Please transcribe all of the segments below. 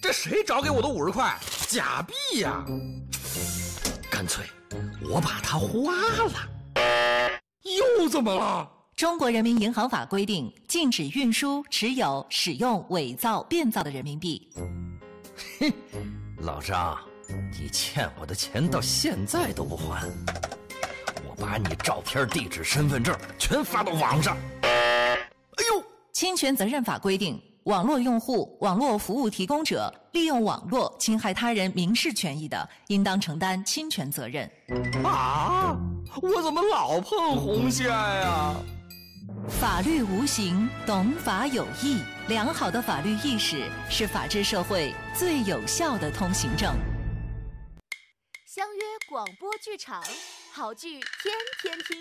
这谁找给我的50块？假币呀！干脆我把它花了。又怎么了？ 中国人民银行法规定，禁止运输、持有、使用伪造、变造的人民币。 哼，老张，你欠我的钱到现在都不还，我把你照片、地址、身份证全发到网上。哎呦！ 侵权责任法规定，网络用户、网络服务提供者利用网络侵害他人民事权益的，应当承担侵权责任。 啊！我怎么老碰红线呀？ 法律无形，懂法有义。良好的法律意识是法治社会最有效的通行证。 相约广播剧场，好剧天天听。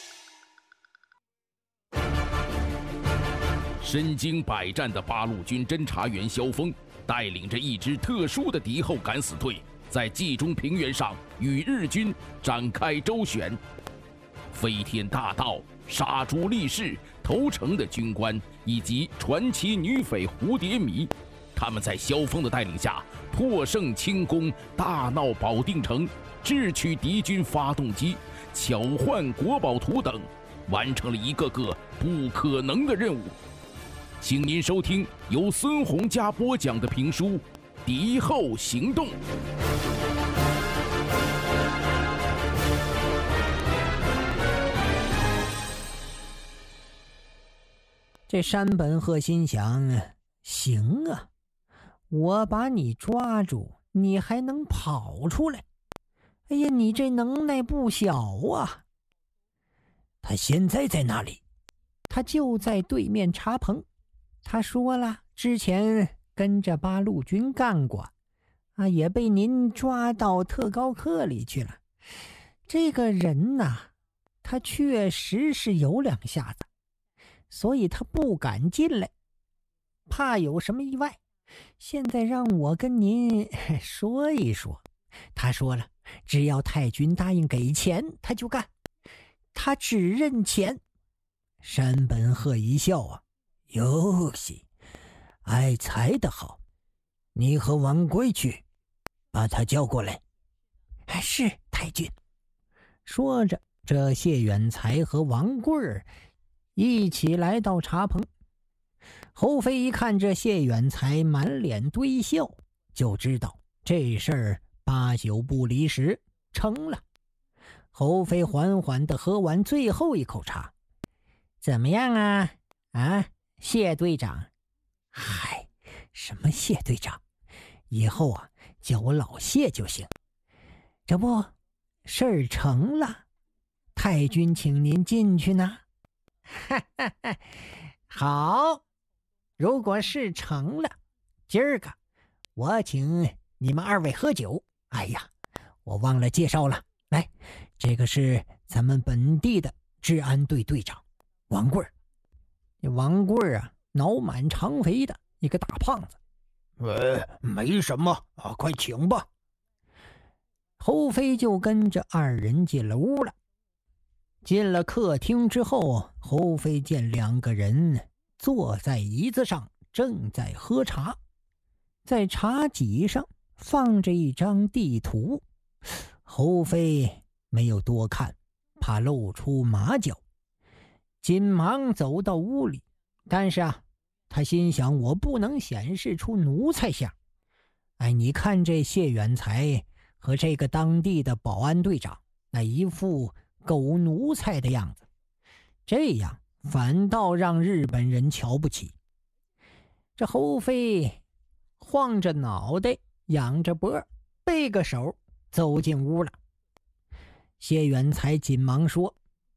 身经百战的八路军侦察员萧峰，带领着一支特殊的敌后敢死队，在冀中平原上与日军展开周旋。飞天大盗、杀猪立士、投诚的军官以及传奇女匪蝴蝶迷，他们在萧峰的带领下破胜轻攻，大闹保定城，智取敌军发动机，巧换国宝图等，完成了一个个不可能的任务。请您收听由孙洪嘉播讲的评书《敌后行动》。 这山本鹤心想，行啊，我把你抓住，你还能跑出来，哎呀，你这能耐不小啊。他现在在哪里？他就在对面茶棚。他说了，之前跟着八路军干过啊，也被您抓到特高课里去了。这个人呐，他确实是有两下子，所以他不敢进来，怕有什么意外。现在让我跟您说一说。他说了，只要太君答应给钱，他就干，他只认钱。山本鹤一笑啊，哟西，爱财的好，你和王贵去，把他叫过来。是太君。说着，这谢远才和王贵一起来到茶棚。侯飞一看这谢远才满脸堆笑，就知道这事儿八九不离十，成了。侯飞缓缓地喝完最后一口茶。怎么样啊？谢队长。嗨，什么谢队长？以后啊，叫我老谢就行。这不，事儿成了，太君请您进去呢。哈哈哈，好，如果事成了，今儿个我请你们二位喝酒。哎呀，我忘了介绍了，来，这个是咱们本地的治安队队长王贵儿。王贵儿啊，脑满肠肥的一个大胖子。没什么啊，快请吧。侯飞就跟着二人进了屋了。进了客厅之后，侯飞见两个人坐在椅子上，正在喝茶。在茶几上放着一张地图。侯飞没有多看，怕露出马脚，紧忙走到屋里。但是啊，他心想，我不能显示出奴才相。你看这谢远才和这个当地的保安队长那一副狗奴才的样子，这样反倒让日本人瞧不起。这侯飞晃着脑袋，仰着脖，背个手走进屋了。谢远才紧忙说，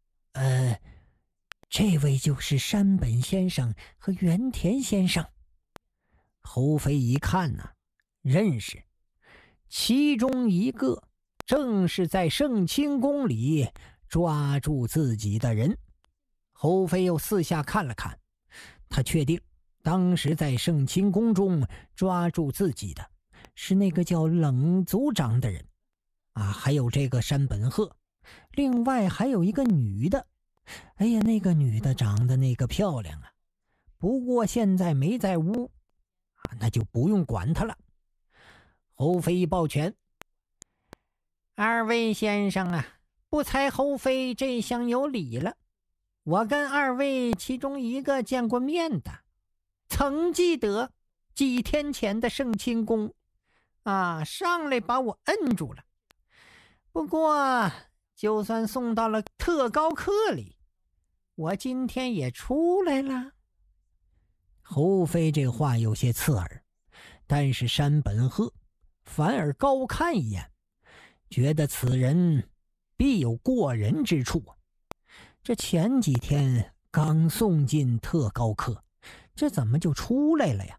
这位就是山本先生和原田先生。侯飞一看呢，认识，其中一个正是在圣清宫里抓住自己的人。侯飞又四下看了看，他确定当时在圣清宫中抓住自己的是那个叫冷族长的人还有这个山本鹤，另外还有一个女的。哎呀，那个女的长得那个漂亮啊，不过现在没在屋那就不用管她了， 侯飞抱拳：“二位先生啊，不才侯飞这厢有礼了。我跟二位其中一个见过面的，曾记得几天前的圣清宫上来把我摁住了。不过就算送到了特高课里，我今天也出来了。”侯飞这话有些刺耳，但是山本鹤反而高看一眼，觉得此人必有过人之处。这前几天刚送进特高课，这怎么就出来了呀？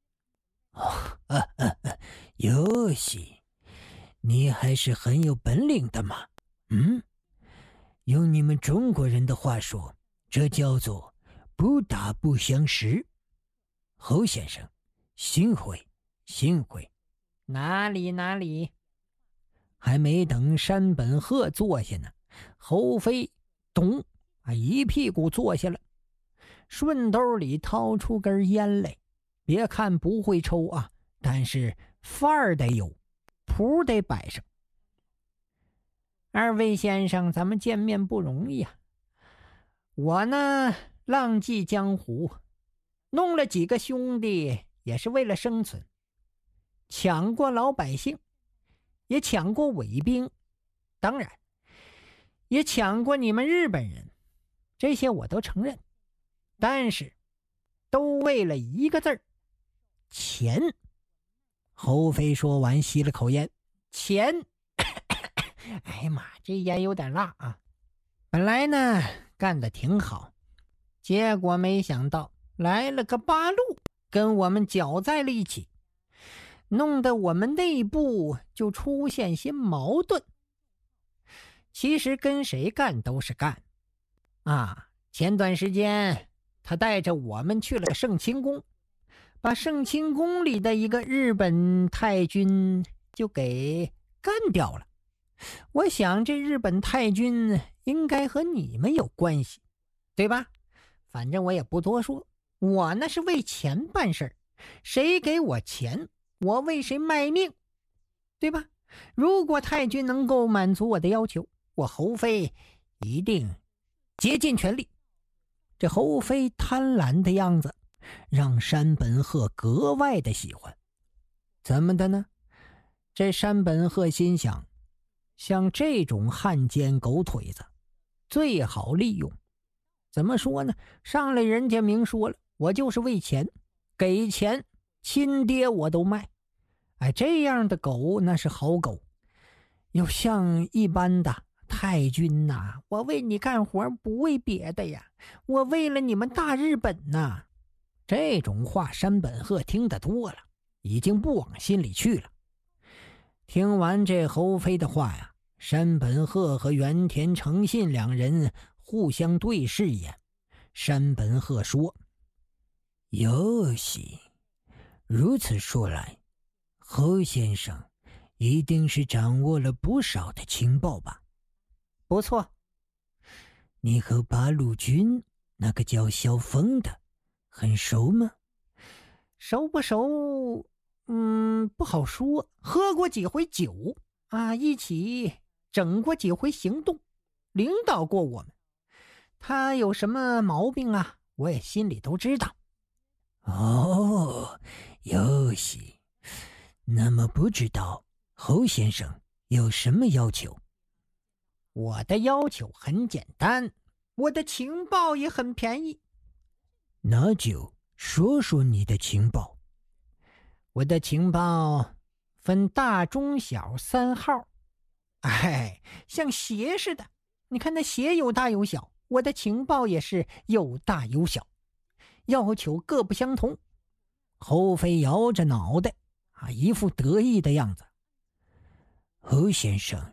游戏，你还是很有本领的嘛。用你们中国人的话说，这叫做不打不相识。侯先生，幸会幸会。哪里。还没等山本鹤坐下呢，侯飞咚一屁股坐下了，顺兜里掏出根烟来。别看不会抽但是范儿得有，谱得摆上。二位先生，咱们见面不容易我呢，浪迹江湖，弄了几个兄弟也是为了生存，抢过老百姓，也抢过伪兵，当然也抢过你们日本人，这些我都承认，但是都为了一个字儿，钱。侯飞说完吸了口烟，钱。哎呀妈，这烟有点辣本来呢干得挺好，结果没想到来了个八路跟我们搅在了一起，弄得我们内部就出现些矛盾。其实跟谁干都是干前段时间他带着我们去了圣清宫，把圣清宫里的一个日本太君就给干掉了。我想这日本太君应该和你们有关系，对吧？反正我也不多说，我那是为钱办事儿，谁给我钱，我为谁卖命，对吧？如果太君能够满足我的要求，我侯飞一定竭尽全力。这侯飞贪婪的样子让山本鹤格外的喜欢。怎么的呢？这山本鹤心想，像这种汉奸狗腿子最好利用。怎么说呢？上来人家明说了，我就是为钱，给钱亲爹我都卖。这样的狗那是好狗。有像一般的太君我为你干活不为别的呀，我为了你们大日本这种话山本鹤听得多了，已经不往心里去了。听完这侯飞的话山本鹤和原田诚信两人互相对视一眼。山本鹤说：“哟西，如此说来，侯先生一定是掌握了不少的情报吧？”“不错。”“你和八路军那个叫萧峰的很熟吗？”“熟不熟不好说，喝过几回酒一起整过几回行动，领导过我们。他有什么毛病我也心里都知道。”“哟西，那么不知道侯先生有什么要求？”“我的要求很简单，我的情报也很便宜。”“那就说说你的情报。”“我的情报分大中小3号，像鞋似的，你看那鞋有大有小，我的情报也是有大有小，要求各不相同。”侯飞摇着脑袋一副得意的样子。“侯先生，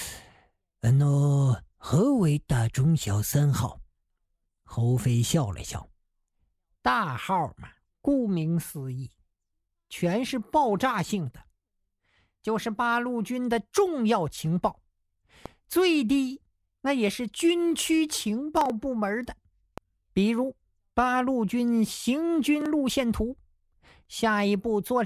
何为大中小3号？”侯飞笑了笑。“大号嘛，顾名思义，全是爆炸性的，就是八路军的重要情报，最低那也是军区情报部门的，比如八路军行军路线图，下一步做